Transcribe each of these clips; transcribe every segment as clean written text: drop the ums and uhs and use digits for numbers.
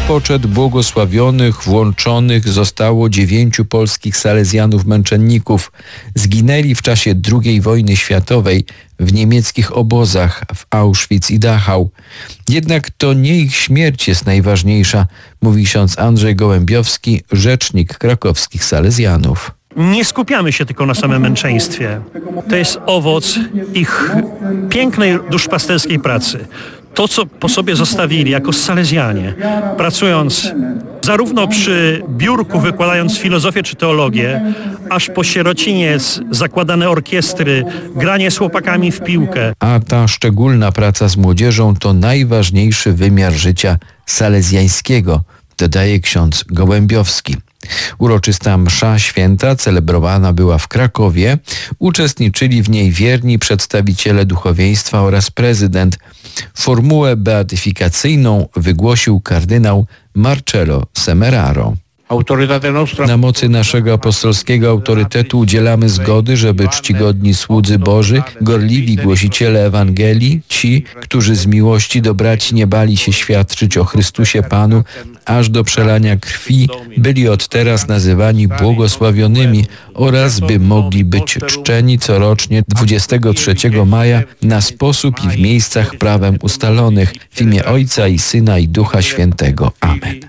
poczet błogosławionych włączonych zostało 9 polskich salezjanów męczenników. Zginęli w czasie II wojny światowej w niemieckich obozach w Auschwitz i Dachau. Jednak to nie ich śmierć jest najważniejsza, mówi ksiądz Andrzej Gołębiowski, rzecznik krakowskich salezjanów. Nie skupiamy się tylko na samym męczeństwie. To jest owoc ich pięknej duszpasterskiej pracy. To, co po sobie zostawili jako salezjanie, pracując zarówno przy biurku, wykładając filozofię czy teologię, aż po sierociniec, zakładane orkiestry, granie z chłopakami w piłkę. A ta szczególna praca z młodzieżą to najważniejszy wymiar życia salezjańskiego, dodaje ksiądz Gołębiowski. Uroczysta msza święta celebrowana była w Krakowie. Uczestniczyli w niej wierni przedstawiciele duchowieństwa oraz prezydent. Formułę beatyfikacyjną wygłosił kardynał Marcello Semeraro. Na mocy naszego apostolskiego autorytetu udzielamy zgody, żeby czcigodni słudzy Boży, gorliwi głosiciele Ewangelii, ci, którzy z miłości do braci nie bali się świadczyć o Chrystusie Panu, aż do przelania krwi, byli od teraz nazywani błogosławionymi oraz by mogli być czczeni corocznie 23 maja na sposób i w miejscach prawem ustalonych, w imię Ojca i Syna i Ducha Świętego. Amen.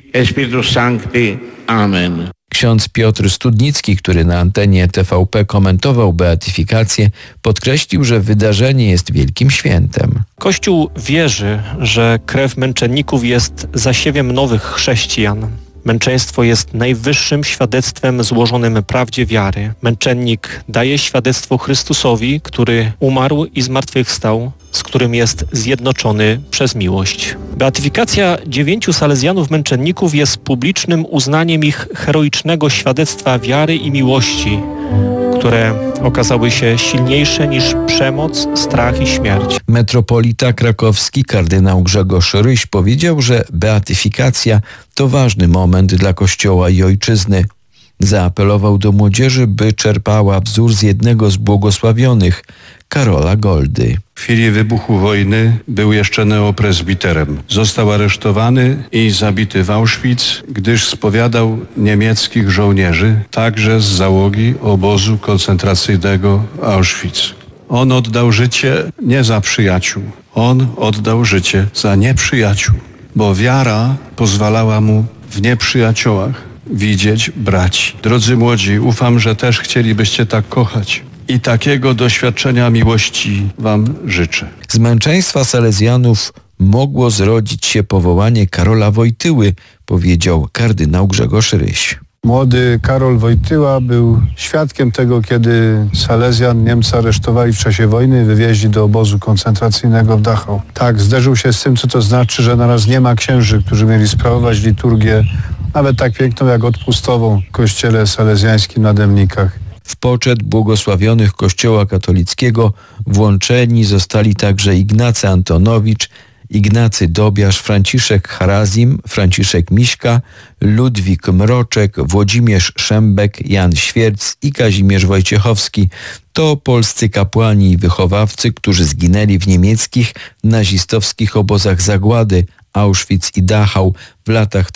Amen. Ksiądz Piotr Studnicki, który na antenie TVP komentował beatyfikację, podkreślił, że wydarzenie jest wielkim świętem. Kościół wierzy, że krew męczenników jest zasiewiem nowych chrześcijan. Męczeństwo jest najwyższym świadectwem złożonym prawdzie wiary. Męczennik daje świadectwo Chrystusowi, który umarł i zmartwychwstał, z którym jest zjednoczony przez miłość. Beatyfikacja 9 salezjanów męczenników jest publicznym uznaniem ich heroicznego świadectwa wiary i miłości, które okazały się silniejsze niż przemoc, strach i śmierć. Metropolita krakowski kardynał Grzegorz Ryś powiedział, że beatyfikacja to ważny moment dla Kościoła i ojczyzny. Zaapelował do młodzieży, by czerpała wzór z jednego z błogosławionych, Karola Goldy. W chwili wybuchu wojny był jeszcze neopresbiterem. Został aresztowany i zabity w Auschwitz, gdyż spowiadał niemieckich żołnierzy, także z załogi obozu koncentracyjnego Auschwitz. On oddał życie nie za przyjaciół, on oddał życie za nieprzyjaciół, bo wiara pozwalała mu w nieprzyjaciołach widzieć braci. Drodzy młodzi, ufam, że też chcielibyście tak kochać. I takiego doświadczenia miłości wam życzę. Z męczeństwa salezjanów mogło zrodzić się powołanie Karola Wojtyły, powiedział kardynał Grzegorz Ryś. Młody Karol Wojtyła był świadkiem tego, kiedy Salezjan Niemcy aresztowali w czasie wojny i wywieźli do obozu koncentracyjnego w Dachau. Tak, zderzył się z tym, co to znaczy, że naraz nie ma księży, którzy mieli sprawować liturgię, nawet tak piękną jak odpustową w kościele salezjańskim na Dębnikach. W poczet błogosławionych Kościoła katolickiego włączeni zostali także Ignacy Antonowicz, Ignacy Dobiarz, Franciszek Harazim, Franciszek Miśka, Ludwik Mroczek, Włodzimierz Szembek, Jan Świerc i Kazimierz Wojciechowski. To polscy kapłani i wychowawcy, którzy zginęli w niemieckich, nazistowskich obozach zagłady Auschwitz i Dachau w latach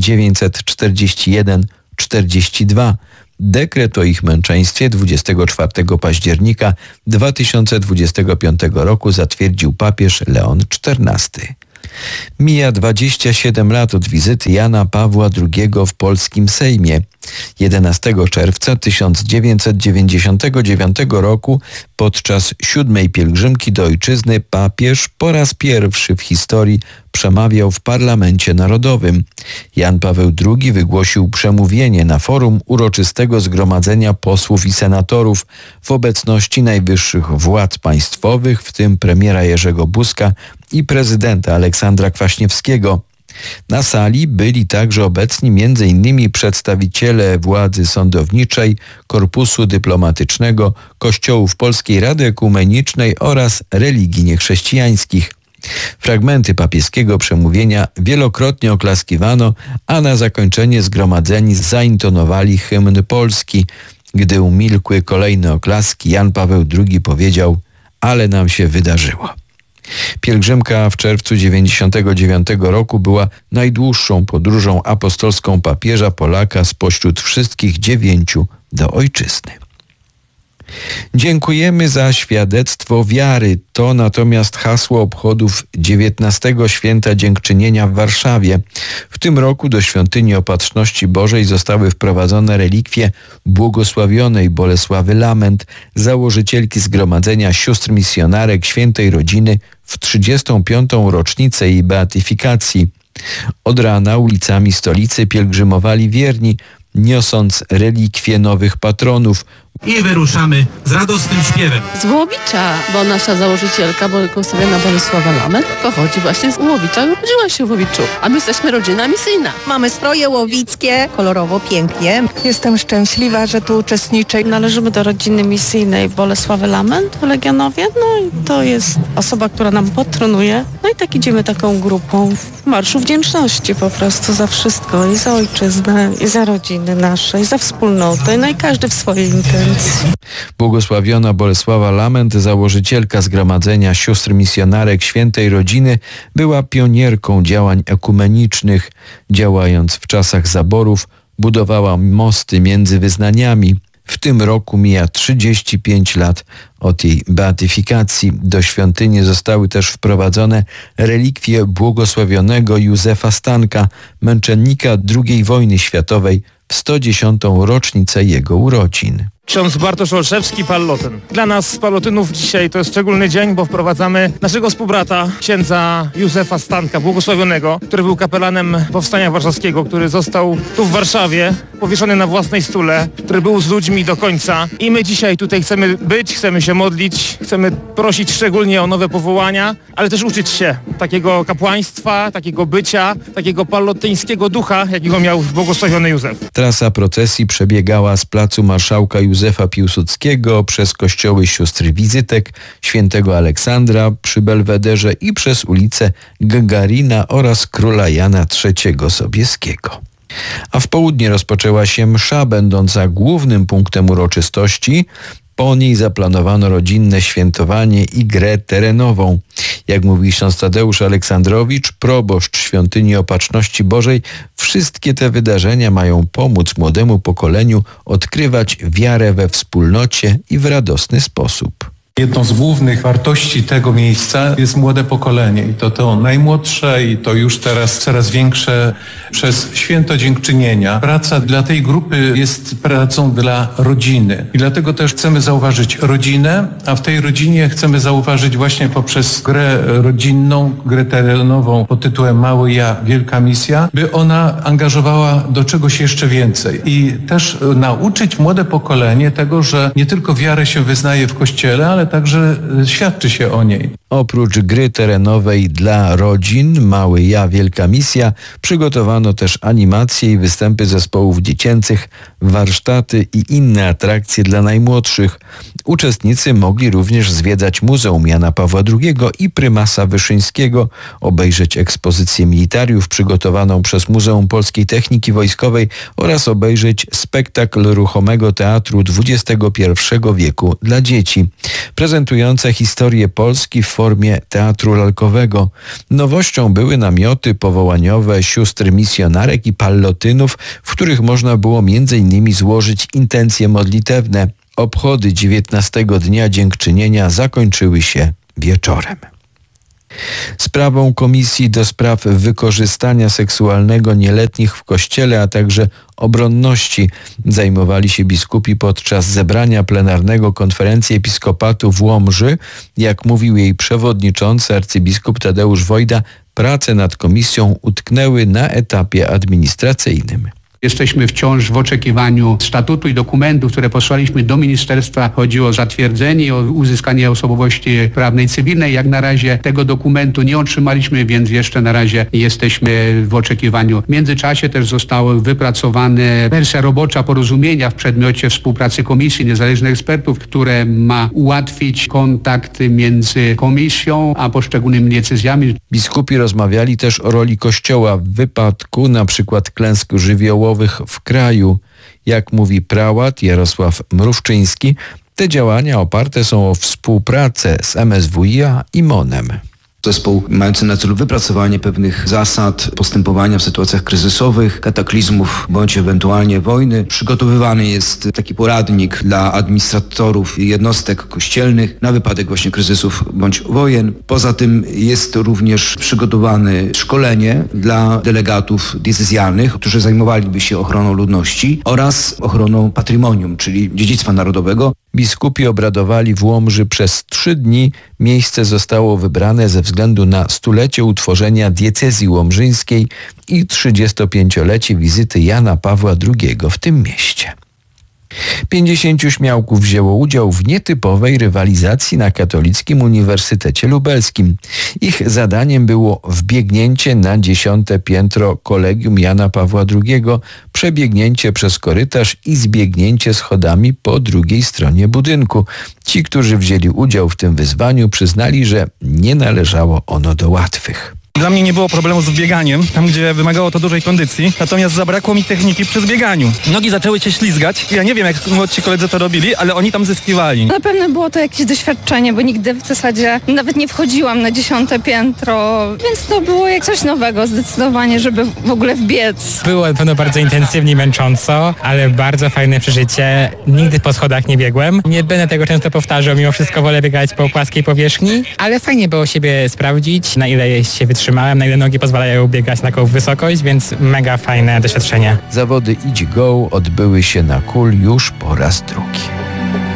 1941-42. Dekret o ich męczeństwie 24 października 2025 roku zatwierdził papież Leon XIV. Mija 27 lat od wizyty Jana Pawła II w polskim Sejmie. 11 czerwca 1999 roku podczas 7. pielgrzymki do ojczyzny papież po raz pierwszy w historii przemawiał w Parlamencie Narodowym. Jan Paweł II wygłosił przemówienie na forum uroczystego zgromadzenia posłów i senatorów w obecności najwyższych władz państwowych, w tym premiera Jerzego Buzka i prezydenta Aleksandra Kwaśniewskiego. Na sali byli także obecni m.in. przedstawiciele władzy sądowniczej, korpusu dyplomatycznego, kościołów Polskiej Rady Ekumenicznej oraz religii niechrześcijańskich. Fragmenty papieskiego przemówienia wielokrotnie oklaskiwano, a na zakończenie zgromadzeni zaintonowali hymn polski. Gdy umilkły kolejne oklaski, Jan Paweł II powiedział: ale nam się wydarzyło. Pielgrzymka w czerwcu 1999 roku była najdłuższą podróżą apostolską papieża Polaka spośród wszystkich 9 do ojczyzny. Dziękujemy za świadectwo wiary. To natomiast hasło obchodów 19 Święta Dziękczynienia w Warszawie. W tym roku do Świątyni Opatrzności Bożej zostały wprowadzone relikwie błogosławionej Bolesławy Lament, założycielki Zgromadzenia Sióstr Misjonarek Świętej Rodziny w 35. rocznicę jej beatyfikacji. Od rana ulicami stolicy pielgrzymowali wierni, niosąc relikwie nowych patronów. I wyruszamy z radosnym śpiewem. Z Łowicza, bo nasza założycielka, błogosławiona Bolesława Lament, pochodzi właśnie z Łowicza i urodziła się w Łowiczu. A my jesteśmy rodzina misyjna. Mamy stroje łowickie, kolorowo, pięknie. Jestem szczęśliwa, że tu uczestniczę. Należymy do rodziny misyjnej Bolesławy Lament w Legionowie. No i to jest osoba, która nam patronuje. No i tak idziemy taką grupą w Marszu Wdzięczności po prostu za wszystko. I za ojczyznę, i za rodziny nasze, i za wspólnotę. No i każdy w swojej intencji. Błogosławiona Bolesława Lament, założycielka Zgromadzenia Sióstr Misjonarek Świętej Rodziny, była pionierką działań ekumenicznych. Działając w czasach zaborów, budowała mosty między wyznaniami. W tym roku mija 35 lat od jej beatyfikacji. Do świątyni zostały też wprowadzone relikwie błogosławionego Józefa Stanka, męczennika II wojny światowej, w 110. rocznicę jego urodzin. Ksiądz Bartosz Olszewski, Pallotyn. Dla nas Pallotynów dzisiaj to jest szczególny dzień, bo wprowadzamy naszego współbrata, księdza Józefa Stanka, błogosławionego, który był kapelanem Powstania Warszawskiego, który został tu w Warszawie, powieszony na własnej stule, który był z ludźmi do końca. I my dzisiaj tutaj chcemy być, chcemy się modlić, chcemy prosić szczególnie o nowe powołania, ale też uczyć się takiego kapłaństwa, takiego bycia, takiego pallotyńskiego ducha, jakiego miał błogosławiony Józef. Trasa procesji przebiegała z placu Marszałka Józefa Piłsudskiego przez kościoły sióstr Wizytek, Świętego Aleksandra przy Belwederze i przez ulicę Gagarina oraz Króla Jana III Sobieskiego. A w południe rozpoczęła się msza będąca głównym punktem uroczystości. Po niej zaplanowano rodzinne świętowanie i grę terenową. Jak mówi ksiądz Tadeusz Aleksandrowicz, proboszcz Świątyni Opatrzności Bożej, wszystkie te wydarzenia mają pomóc młodemu pokoleniu odkrywać wiarę we wspólnocie i w radosny sposób. Jedną z głównych wartości tego miejsca jest młode pokolenie i to najmłodsze i to już teraz coraz większe przez Święto Dziękczynienia. Praca dla tej grupy jest pracą dla rodziny i dlatego też chcemy zauważyć rodzinę, a w tej rodzinie chcemy zauważyć właśnie poprzez grę rodzinną, grę terenową pod tytułem Mały Ja, Wielka Misja, by ona angażowała do czegoś jeszcze więcej i też nauczyć młode pokolenie tego, że nie tylko wiarę się wyznaje w kościele, ale także świadczy się o niej. Oprócz gry terenowej dla rodzin Mały Ja, Wielka Misja przygotowano też animacje i występy zespołów dziecięcych, warsztaty i inne atrakcje dla najmłodszych. Uczestnicy mogli również zwiedzać Muzeum Jana Pawła II i Prymasa Wyszyńskiego, obejrzeć ekspozycję militariów przygotowaną przez Muzeum Polskiej Techniki Wojskowej oraz obejrzeć spektakl ruchomego teatru XXI wieku dla dzieci, prezentujące historię Polski w formie teatru lalkowego. Nowością były namioty powołaniowe sióstr misjonarek i pallotynów, w których można było m.in. złożyć intencje modlitewne. Obchody 19 Dnia Dziękczynienia zakończyły się wieczorem. Sprawą Komisji do Spraw Wykorzystania Seksualnego Nieletnich w Kościele, a także obronności zajmowali się biskupi podczas zebrania plenarnego Konferencji Episkopatu w Łomży. Jak mówił jej przewodniczący arcybiskup Tadeusz Wojda, prace nad komisją utknęły na etapie administracyjnym. Jesteśmy wciąż w oczekiwaniu statutu i dokumentów, które posłaliśmy do ministerstwa. Chodzi o zatwierdzenie, o uzyskanie osobowości prawnej cywilnej. Jak na razie tego dokumentu nie otrzymaliśmy, więc jeszcze na razie jesteśmy w oczekiwaniu. W międzyczasie też została wypracowana wersja robocza porozumienia w przedmiocie współpracy Komisji Niezależnych Ekspertów, które ma ułatwić kontakty między komisją a poszczególnymi diecezjami. Biskupi rozmawiali też o roli Kościoła w wypadku np. klęsk żywiołowych w kraju. Jak mówi prałat Jarosław Mrówczyński, te działania oparte są o współpracę z MSWiA i MON-em. Zespół mający na celu wypracowanie pewnych zasad postępowania w sytuacjach kryzysowych, kataklizmów bądź ewentualnie wojny. Przygotowywany jest taki poradnik dla administratorów jednostek kościelnych na wypadek właśnie kryzysów bądź wojen. Poza tym jest również przygotowane szkolenie dla delegatów diecezjalnych, którzy zajmowaliby się ochroną ludności oraz ochroną patrimonium, czyli dziedzictwa narodowego. Biskupi obradowali w Łomży przez 3 dni. Miejsce zostało wybrane ze względu na 100-lecie utworzenia diecezji łomżyńskiej i 35-lecie wizyty Jana Pawła II w tym mieście. 50 śmiałków wzięło udział w nietypowej rywalizacji na Katolickim Uniwersytecie Lubelskim. Ich zadaniem było wbiegnięcie na 10. piętro Kolegium Jana Pawła II, przebiegnięcie przez korytarz i zbiegnięcie schodami po drugiej stronie budynku. Ci, którzy wzięli udział w tym wyzwaniu, przyznali, że nie należało ono do łatwych. Dla mnie nie było problemu z bieganiem, tam gdzie wymagało to dużej kondycji, natomiast zabrakło mi techniki przy zbieganiu. Nogi zaczęły się ślizgać. Ja nie wiem, jak młodsi koledzy to robili, ale oni tam zyskiwali. Na pewno było to jakieś doświadczenie, bo nigdy w zasadzie nawet nie wchodziłam na 10. piętro, więc to było jak coś nowego zdecydowanie, żeby w ogóle wbiec. Było na pewno bardzo intensywnie i męcząco, ale bardzo fajne przeżycie. Nigdy po schodach nie biegłem. Nie będę tego często powtarzał, mimo wszystko wolę biegać po płaskiej powierzchni, ale fajnie było siebie sprawdzić, na ile się wytrzymałem, na ile nogi pozwalają biegać na taką wysokość, więc mega fajne doświadczenie. Zawody Idź Go odbyły się na KUL już po raz drugi.